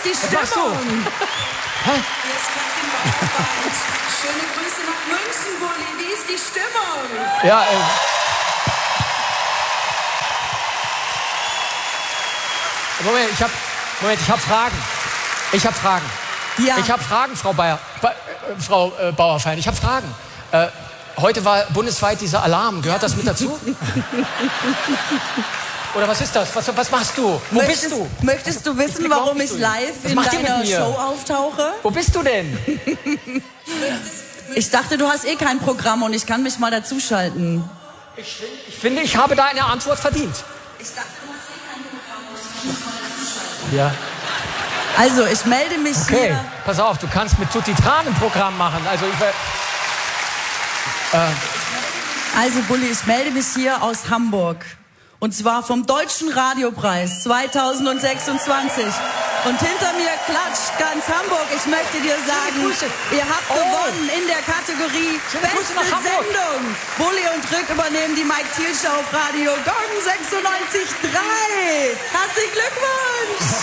die Stimmung. Hä? Schöne Grüße nach München, Bulli. Wie ist die Stimmung? Ja, Moment, ich habe Fragen. Ja. Ich habe Fragen, Frau Bauerfeind. Ich habe Fragen. Heute war bundesweit dieser Alarm. Gehört das mit dazu? Oder was ist das? Was machst du? Wo bist du? Möchtest du wissen, warum ich live in deiner Show auftauche? Wo bist du denn? Ich dachte, du hast eh kein Programm und ich kann mich mal dazuschalten. Ich finde, ich habe da eine Antwort verdient. Ich dachte, du hast eh kein Programm und ich kann mich mal dazuschalten. Ja. Also, ich melde mich Okay, hier. pass auf, du kannst mit Tutti Tran ein Programm machen. Also, Bulli, ich melde mich hier aus Hamburg. Und zwar vom Deutschen Radiopreis 2026. Und hinter mir klatscht ganz Hamburg. Ich möchte dir sagen, ihr habt gewonnen in der Kategorie Beste Sendung. Bulli und Rick übernehmen die Mike Thiel Show auf Radio Gong 96.3. Herzlichen Glückwunsch!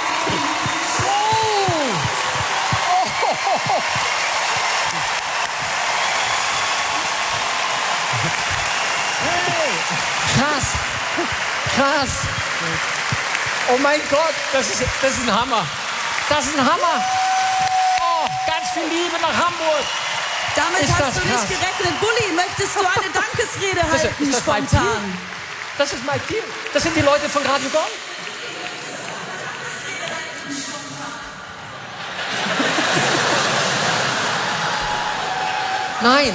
Krass. Oh mein Gott, das ist ein Hammer. Das ist ein Hammer. Oh, ganz viel Liebe nach Hamburg. Damit Ist hast das du krass. nicht gerechnet. Bulli, möchtest du eine Dankesrede halten, ist das Mike spontan? Thiel? Das ist Mike Thiel. Das sind die Leute von Radio Gong. Nein.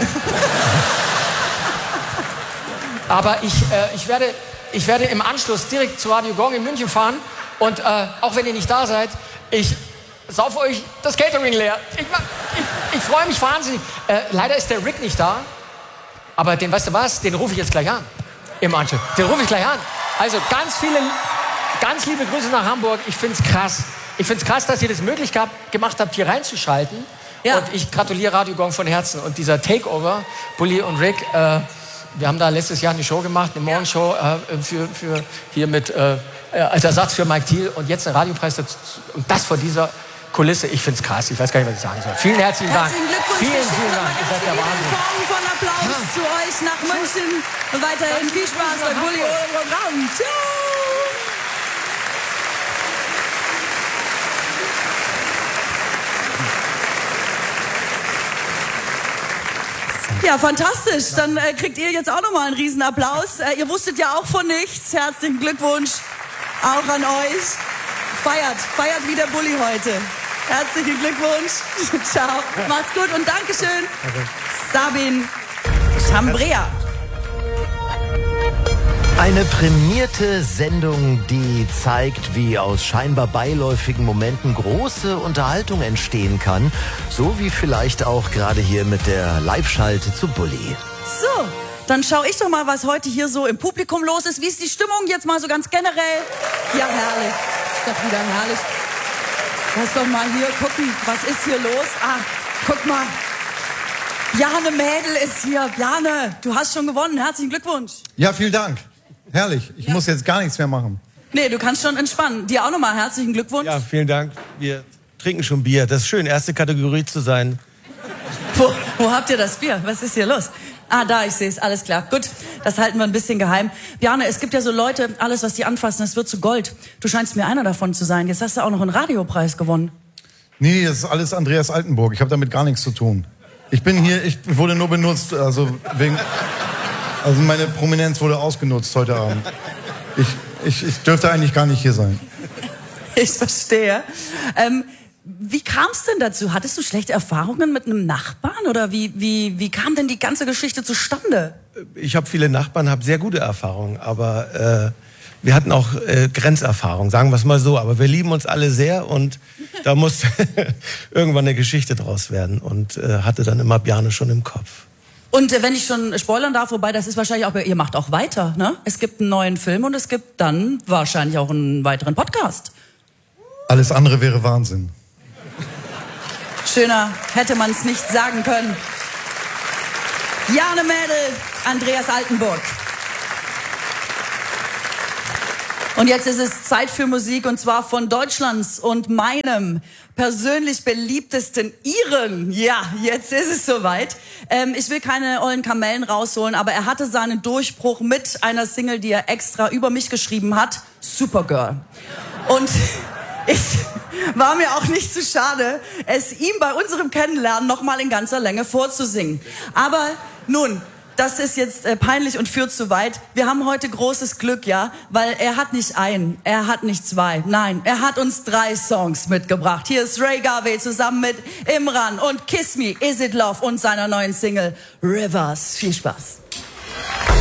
Aber ich werde im Anschluss direkt zu Radio Gong in München fahren und auch wenn ihr nicht da seid, ich sauf euch das Catering leer. Ich freue mich wahnsinnig. Leider ist der Rick nicht da, aber weißt du was, den rufe ich jetzt gleich an. Im Anschluss. Den rufe ich gleich an. Also ganz liebe Grüße nach Hamburg. Ich finde es krass. Ich finde es krass, dass ihr das möglich gemacht habt, hier reinzuschalten. Ja. Und ich gratuliere Radio Gong von Herzen. Und dieser Takeover, Bulli und Rick, wir haben da letztes Jahr eine Show gemacht, eine Morgenshow für hier mit als Ersatz für Mike Thiel und jetzt ein Radiopreis dazu, und das vor dieser Kulisse. Ich finde es krass. Ich weiß gar nicht, was ich sagen soll. Vielen herzlichen Dank. Herzlichen Glückwunsch. Vielen Dank. Ihr seid der Wahnsinn. Form von Applaus zu euch nach München und weiterhin viel Spaß bei Bulli und Programm. Ciao. Ja, fantastisch. Dann kriegt ihr jetzt auch nochmal einen riesen Applaus. Ihr wusstet ja auch von nichts. Herzlichen Glückwunsch auch an euch. Feiert wie der Bulli heute. Herzlichen Glückwunsch. Ciao. Macht's gut und Dankeschön. Sabin Tambrea. Eine prämierte Sendung, die zeigt, wie aus scheinbar beiläufigen Momenten große Unterhaltung entstehen kann. So wie vielleicht auch gerade hier mit der Live-Schalte zu Bulli. So, dann schaue ich doch mal, was heute hier so im Publikum los ist. Wie ist die Stimmung jetzt mal so ganz generell? Ja, herrlich. Ist doch wieder herrlich. Lass doch mal hier gucken, was ist hier los? Ah, guck mal. Bjarne Mädel ist hier. Bjarne, du hast schon gewonnen. Herzlichen Glückwunsch. Ja, vielen Dank. Herrlich. Ich muss jetzt gar nichts mehr machen. Nee, du kannst schon entspannen. Dir auch nochmal herzlichen Glückwunsch. Ja, vielen Dank. Wir trinken schon Bier. Das ist schön, erste Kategorie zu sein. Wo habt ihr das Bier? Was ist hier los? Ah, da, ich sehe es. Alles klar. Gut, das halten wir ein bisschen geheim. Bjarne, es gibt ja so Leute, alles, was die anfassen, das wird zu Gold. Du scheinst mir einer davon zu sein. Jetzt hast du auch noch einen Radiopreis gewonnen. Nee, das ist alles Andreas Altenburg. Ich habe damit gar nichts zu tun. Ich bin hier, ich wurde nur benutzt, also meine Prominenz wurde ausgenutzt heute Abend. Ich dürfte eigentlich gar nicht hier sein. Ich verstehe. Wie kam es denn dazu? Hattest du schlechte Erfahrungen mit einem Nachbarn? Oder wie kam denn die ganze Geschichte zustande? Ich habe viele Nachbarn, habe sehr gute Erfahrungen, aber wir hatten auch Grenzerfahrungen, sagen wir es mal so. Aber wir lieben uns alle sehr und da muss irgendwann eine Geschichte draus werden. Und hatte dann immer Bjarne schon im Kopf. Und wenn ich schon spoilern darf, wobei das ist wahrscheinlich auch, ihr macht auch weiter, ne? Es gibt einen neuen Film und es gibt dann wahrscheinlich auch einen weiteren Podcast. Alles andere wäre Wahnsinn. Schöner hätte man es nicht sagen können. Bjarne Mädel, Andreas Altenburg. Und jetzt ist es ist Zeit für Musik und zwar von Deutschlands und meinem persönlich beliebtesten Iren. Ja, jetzt ist es soweit. Ich will keine ollen Kamellen rausholen, aber er hatte seinen Durchbruch mit einer Single, die er extra über mich geschrieben hat, Supergirl. Und ich war mir auch nicht zu schade, es ihm bei unserem Kennenlernen nochmal in ganzer Länge vorzusingen. Aber nun, das ist jetzt peinlich und führt zu weit. Wir haben heute großes Glück, ja, weil er hat nicht einen, er hat nicht zwei, nein, er hat uns 3 Songs mitgebracht. Hier ist Ray Garvey zusammen mit Imran und Kiss Me, Is It Love und seiner neuen Single Rivers. Viel Spaß.